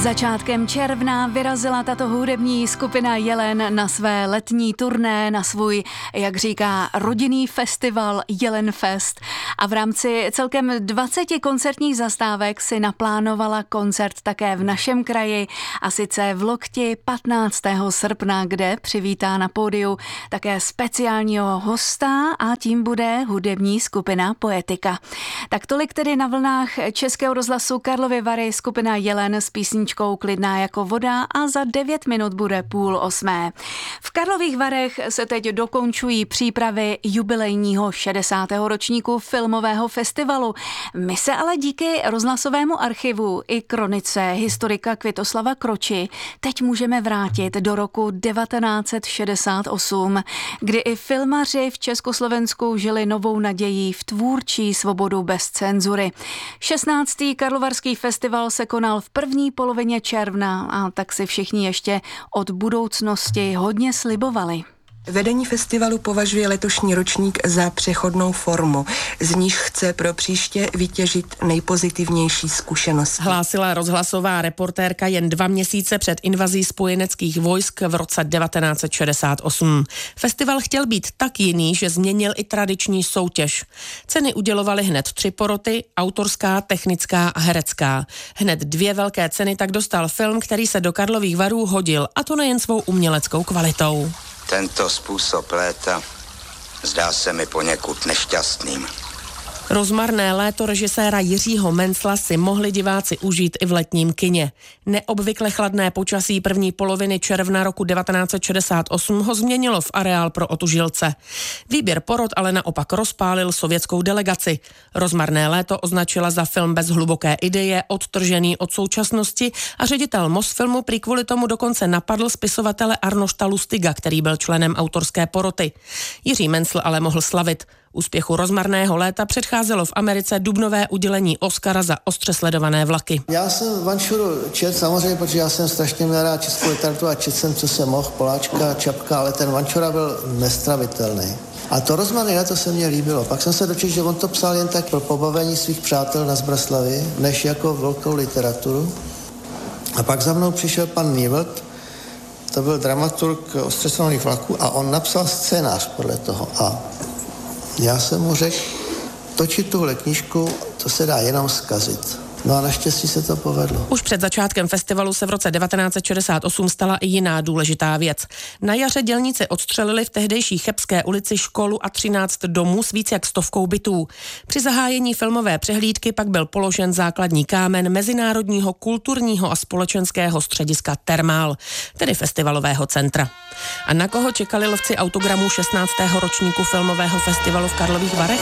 Začátkem června vyrazila tato hudební skupina Jelen na své letní turné, na svůj, jak říká, rodinný festival Jelen Fest. A v rámci celkem 20 koncertních zastávek si naplánovala koncert také v našem kraji, a sice v Lokti 15. srpna, kde přivítá na pódiu také speciálního hosta a tím bude hudební skupina Poetika. Tak tolik tedy na vlnách Českého rozhlasu Karlovy Vary skupina Jelen s písničkou Klidná jako voda a za 9 minut bude 7:30. V Karlových Varech se teď dokončují přípravy jubilejního 60. ročníku filmového festivalu. My se ale díky rozhlasovému archivu i kronice historika Květoslava Kroči teď můžeme vrátit do roku 1968, kdy i filmaři v Československu žili novou nadějí v tvůrčí svobodu bez cenzury. 16. Karlovarský festival se konal v první polovině června a tak si všichni ještě od budoucnosti hodně slibovali. Vedení festivalu považuje letošní ročník za přechodnou formu, z níž chce pro příště vytěžit nejpozitivnější zkušenosti. Hlásila rozhlasová reportérka jen 2 měsíce před invazí spojeneckých vojsk v roce 1968. Festival chtěl být tak jiný, že změnil i tradiční soutěž. Ceny udělovaly hned 3 poroty, autorská, technická a herecká. Hned 2 velké ceny tak dostal film, který se do Karlových Varů hodil, a to nejen svou uměleckou kvalitou. Tento způsob léta zdá se mi poněkud nešťastným. Rozmarné léto režiséra Jiřího Mencla si mohli diváci užít i v letním kině. Neobvykle chladné počasí první poloviny června roku 1968 ho změnilo v areál pro otužilce. Výběr porot ale naopak rozpálil sovětskou delegaci. Rozmarné léto označila za film bez hluboké ideje, odtržený od současnosti, a ředitel Mosfilmu prý kvůli tomu dokonce napadl spisovatele Arnošta Lustiga, který byl členem autorské poroty. Jiří Mencl ale mohl slavit. Úspěchu Rozmarného léta předcházelo v Americe dubnové udělení Oscara za ostře sledované vlaky. Já jsem Vančuru četl samozřejmě, protože já jsem strašně měl rád českou literaturu a četl jsem, co jsem mohl, Poláčka, Čapka, ale ten Vančura byl nestravitelný. A to Rozmarné léto se mně líbilo. Pak jsem se dočetl, že on to psal jen tak pro pobavení svých přátel na Zbraslavi, než jako velkou literaturu. A pak za mnou přišel pan Nývlt, to byl dramaturg ostře sledovaných vlaků, a on napsal scénář podle toho. A já jsem mu řekl, točit tuhle knížku, to se dá jenom zkazit. No a naštěstí se to povedlo. Už před začátkem festivalu se v roce 1968 stala i jiná důležitá věc. Na jaře dělníci odstřelili v tehdejší Chebské ulici školu a 13 domů s víc jak 100 bytů. Při zahájení filmové přehlídky pak byl položen základní kámen Mezinárodního kulturního a společenského střediska Termál, tedy festivalového centra. A na koho čekali lovci autogramů 16. ročníku filmového festivalu v Karlových Varech?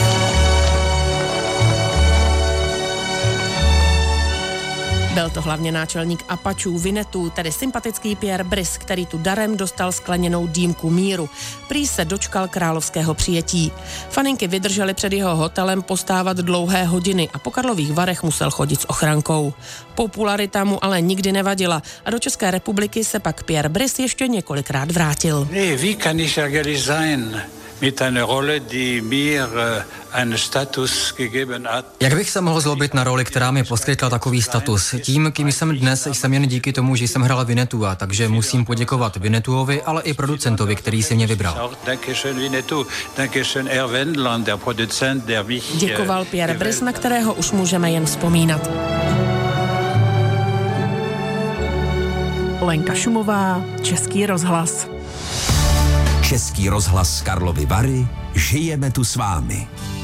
Byl to hlavně náčelník Apačů Vinetu, tedy sympatický Pierre Brice, který tu darem dostal skleněnou dýmku míru. Prý se dočkal královského přijetí. Faninky vydržely před jeho hotelem postávat dlouhé hodiny a po Karlových Varech musel chodit s ochrankou. Popularita mu ale nikdy nevadila a do České republiky se pak Pierre Brice ještě několikrát vrátil. Nee, wie kann ich ärgerlich sein? Mit einer Rolle, die mir einen Status gegeben hat. Jak bych se mohl zlobit na roli, která mi poskytla takový status? Tím, kým jsem dnes, jsem jen díky tomu, že jsem hrál Vinetua, takže musím poděkovat Vinetuovi, ale i producentovi, který si mě vybral. Děkoval Pierre Brice, na kterého už můžeme jen vzpomínat. Lenka Šumová, Český rozhlas. Český rozhlas Karlovy Vary, žijeme tu s vámi.